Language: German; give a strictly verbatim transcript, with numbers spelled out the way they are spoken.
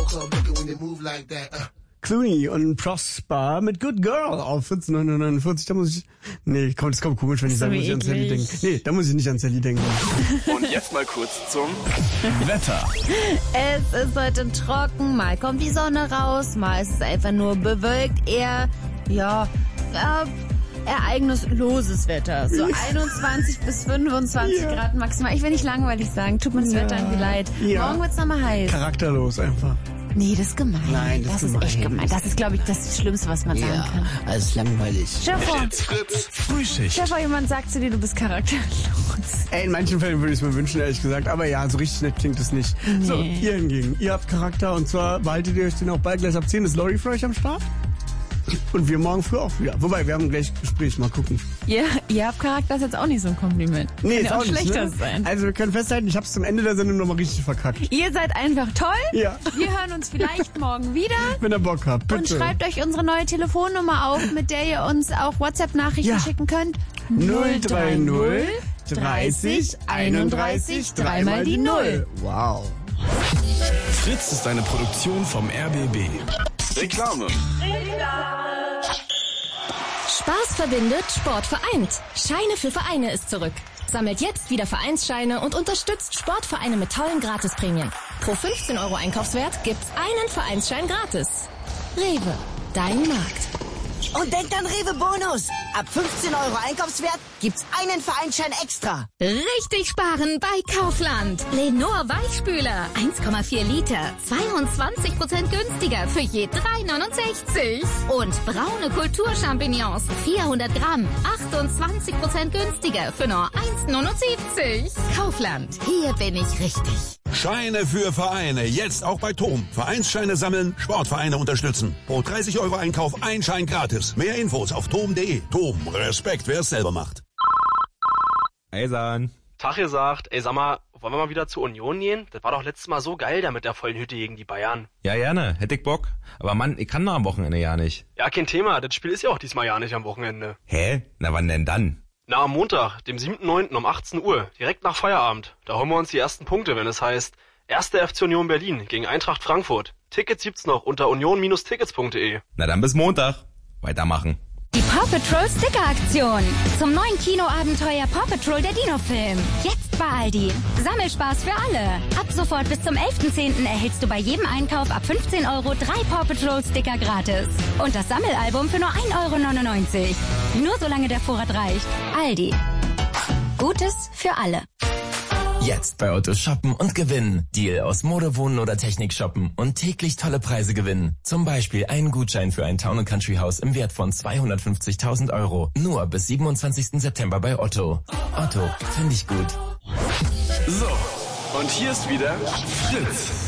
Clooney und Prosper mit Good Girl auf vierzehnhundertneunundvierzig. Da muss ich... Nee, komm, das kommt komisch, wenn ich sage, muss ich an Sally denken. Nee, da muss ich nicht an Sally denken. Und jetzt mal kurz zum Wetter. Es ist heute trocken, mal kommt die Sonne raus, mal ist es einfach nur bewölkt, eher, ja, ja ereignisloses Wetter. So einundzwanzig bis fünfundzwanzig ja. Grad maximal. Ich will nicht langweilig sagen, tut mir das ja. Wetter irgendwie leid. Ja. Morgen wird's nochmal heiß. Charakterlos einfach. Nee, das ist gemein. Nein, das, das ist, ist echt gemein. Das ist, glaube ich, das Schlimmste, was man ja, sagen kann. alles langweilig. Stefan, Fritz, Fritz, Frühschicht. Stefan, jemand sagt zu dir, du bist charakterlos. Ey, in manchen Fällen würde ich es mir wünschen, ehrlich gesagt. Aber ja, so richtig nett klingt es nicht. Nee. So, ihr hingegen. Ihr habt Charakter und zwar behaltet ihr euch den auch bald gleich ab zehn. Ist Lori für euch am Start? Und wir morgen früh auch wieder. Wobei, wir haben gleich Gespräch. Mal gucken. Ja, ihr habt Charakter, ist jetzt auch nicht so ein Kompliment. Nee, kann ist ja auch, auch nicht, schlechter ne? sein. Also wir können festhalten, ich hab's zum Ende der Sendung nochmal richtig verkackt. Ihr seid einfach toll. Ja. Wir hören uns vielleicht morgen wieder. Wenn ihr Bock habt, bitte. Und schreibt euch unsere neue Telefonnummer auf, mit der ihr uns auch WhatsApp-Nachrichten ja. schicken könnt. null drei null dreißig einunddreißig dreimal die Null. Wow. Fritz ist eine Produktion vom R B B. Reklame. Spaß verbindet, Sport vereint. Scheine für Vereine ist zurück. Sammelt jetzt wieder Vereinsscheine und unterstützt Sportvereine mit tollen Gratisprämien. Pro fünfzehn Euro Einkaufswert gibt's einen Vereinsschein gratis. Rewe, dein Markt. Und denkt an Rewe Bonus. Ab fünfzehn Euro Einkaufswert gibt's einen Vereinsschein extra. Richtig sparen bei Kaufland. Lenor Weichspüler, eins Komma vier Liter, zweiundzwanzig Prozent günstiger für je drei neunundsechzig. Und braune Kulturchampignons, vierhundert Gramm, achtundzwanzig Prozent günstiger für nur eins neunundsiebzig. Kaufland, hier bin ich richtig. Scheine für Vereine, jetzt auch bei Tom. Vereinsscheine sammeln, Sportvereine unterstützen. Pro dreißig Euro Einkauf ein Schein gratis. Mehr Infos auf tom punkt de. Tom, Respekt, wer es selber macht. Eisan. Tag gesagt, ey sag mal, wollen wir mal wieder zur Union gehen? Das war doch letztes Mal so geil da mit der vollen Hütte gegen die Bayern. Ja, gerne, hätte ich Bock. Aber Mann, ich kann doch am Wochenende ja nicht. Ja, kein Thema, das Spiel ist ja auch diesmal ja nicht am Wochenende. Hä? Na wann denn dann? Na, am Montag, dem siebten neunten um achtzehn Uhr, direkt nach Feierabend. Da holen wir uns die ersten Punkte, wenn es heißt erster F C Union Berlin gegen Eintracht Frankfurt. Tickets gibt's noch unter union Tickets punkt de. Na dann bis Montag. Weitermachen. Die Paw Patrol Sticker Aktion. Zum neuen Kinoabenteuer Paw Patrol der Dino-Film. Jetzt bei Aldi. Sammelspaß für alle. Ab sofort bis zum elften zehnten erhältst du bei jedem Einkauf ab fünfzehn Euro drei Paw Patrol Sticker gratis. Und das Sammelalbum für nur ein Euro neunundneunzig. Nur solange der Vorrat reicht. Aldi. Gutes für alle. Jetzt bei Otto shoppen und gewinnen. Deal aus Mode, Wohnen oder Technik shoppen und täglich tolle Preise gewinnen. Zum Beispiel einen Gutschein für ein Town and Country Haus im Wert von zweihundertfünfzigtausend Euro. Nur bis siebenundzwanzigsten September bei Otto. Otto, finde ich gut. So, und hier ist wieder Fritz.